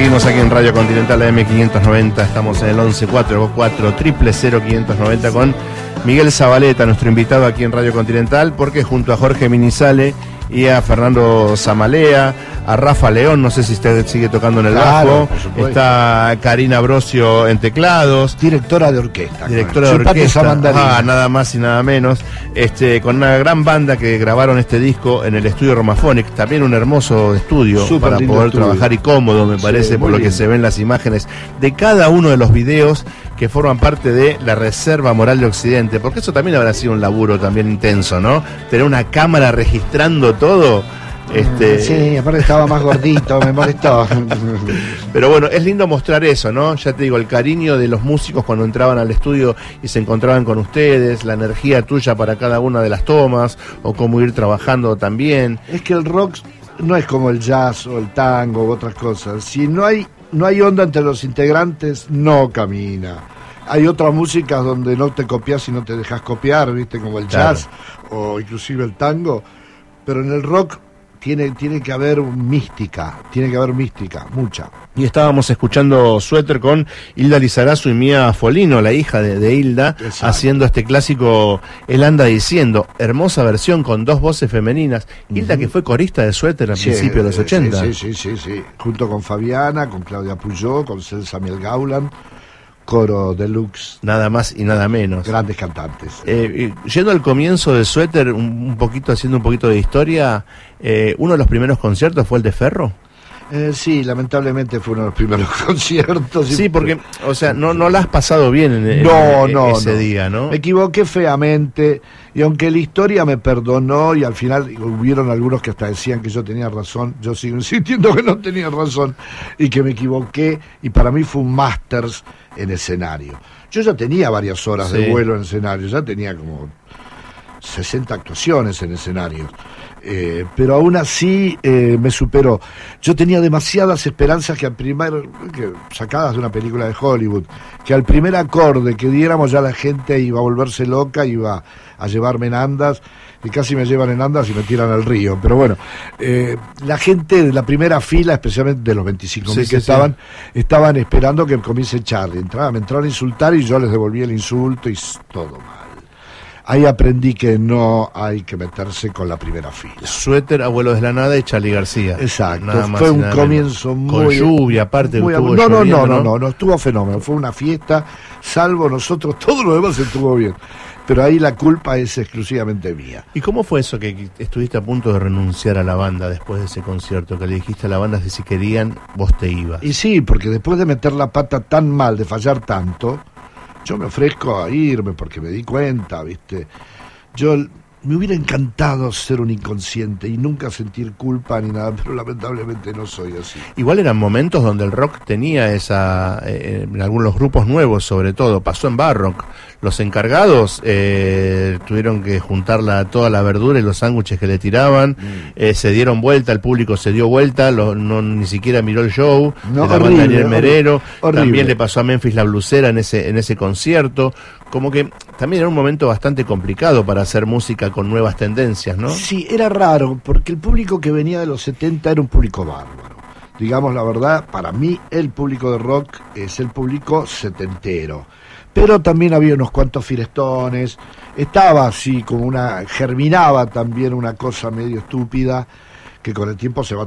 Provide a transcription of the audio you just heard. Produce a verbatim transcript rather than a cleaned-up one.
Seguimos aquí en Radio Continental A M quinientos noventa, estamos en el once cuatrocientos cuatro cero cero cero quinientos noventa con Miguel Zabaleta, nuestro invitado aquí en Radio Continental, porque junto a Jorge Minizale y a Fernando Zamalea, a Rafa León, no sé si usted sigue tocando en el claro, bajo, está Karina Brosio en teclados, directora de orquesta, directora de orquesta, ah, nada más y nada menos, este, con una gran banda que grabaron este disco en el estudio Romaphonic, también un hermoso estudio Super para poder estudio. trabajar y cómodo, me parece, sí, por lo lindo. que se ven las imágenes de cada uno de los videos que forman parte de la Reserva Moral de Occidente, porque eso también habrá sido un laburo también intenso, ¿no? Tener una cámara registrando todo. Este... Sí, aparte estaba más gordito, me molestó. Pero bueno, es lindo mostrar eso, ¿no? Ya te digo, el cariño de los músicos cuando entraban al estudio y se encontraban con ustedes, la energía tuya para cada una de las tomas, o cómo ir trabajando también. Es que el rock no es como el jazz o el tango u otras cosas. Si no hay, no hay onda entre los integrantes, no camina. Hay otras músicas donde no te copias y no te dejas copiar, ¿viste? Como el jazz, claro, o inclusive el tango. Pero en el rock Tiene, tiene que haber mística, tiene que haber mística, mucha. Y estábamos escuchando Suéter con Hilda Lizarazu y Mía Folino, la hija de, de Hilda, exacto, haciendo este clásico Él anda diciendo, hermosa versión con dos voces femeninas. Uh-huh. Hilda, que fue corista de Suéter al sí, principio de los ochenta. Sí, sí, sí, sí, sí, junto con Fabiana, con Claudia Puyó, con Celsa Miel Gauland, coro deluxe. Nada más y nada menos. Grandes cantantes. Eh, yendo al comienzo de Suéter, un, un poquito, haciendo un poquito de historia, eh, uno de los primeros conciertos fue el de Ferro. Eh, sí, lamentablemente fue uno de los primeros conciertos. Sí, porque, o sea, no, no la has pasado bien en, en, no, en no, ese no. día, ¿no? Me equivoqué feamente, y aunque la historia me perdonó, y al final hubieron algunos que hasta decían que yo tenía razón, yo sigo insistiendo que no tenía razón, y que me equivoqué, y para mí fue un másters en escenario. Yo ya tenía varias horas sí. de vuelo en escenario, ya tenía como sesenta actuaciones en escenario. Eh, pero aún así eh, me superó. Yo tenía demasiadas esperanzas que al primer, que, sacadas de una película de Hollywood, que al primer acorde que diéramos ya la gente iba a volverse loca, iba a llevarme en andas, y casi me llevan en andas y me tiran al río. Pero bueno, eh, la gente de la primera fila, especialmente de los veinticinco mil sí, que sí, estaban, sí. estaban esperando que comience Charlie. Entraba, me entraron a insultar y yo les devolví el insulto y todo mal. Ahí aprendí que no hay que meterse con la primera fila. Suéter, Abuelos de la Nada y Charly García. Exacto, nada más fue un comienzo menos. muy... Con lluvia, aparte muy, estuvo no, no, no, lloviendo, no, no, no, estuvo fenómeno, fue una fiesta, salvo nosotros, todo lo demás estuvo bien. Pero ahí la culpa es exclusivamente mía. ¿Y cómo fue eso que estuviste a punto de renunciar a la banda después de ese concierto? Que le dijiste a la banda que si querían, vos te ibas. Y sí, porque después de meter la pata tan mal, de fallar tanto, yo me ofrezco a irme porque me di cuenta, ¿viste? Yo me hubiera encantado ser un inconsciente y nunca sentir culpa ni nada, pero lamentablemente no soy así. Igual eran momentos donde el rock tenía esa, eh, en algunos grupos nuevos sobre todo, pasó en Barrock. Los encargados eh, tuvieron que juntar la, toda la verdura y los sándwiches que le tiraban, mm. eh, se dieron vuelta, el público se dio vuelta, lo, no ni siquiera miró el show, no, de la horrible, banda Daniel Merero, horrible. También le pasó a Memphis la Blusera en ese, en ese concierto, como que también era un momento bastante complicado para hacer música con nuevas tendencias, ¿no? Sí, era raro, porque el público que venía de los setenta era un público bárbaro. Digamos la verdad, para mí el público de rock es el público setentero. Pero también había unos cuantos firestones, estaba así como una, germinaba también una cosa medio estúpida que con el tiempo se va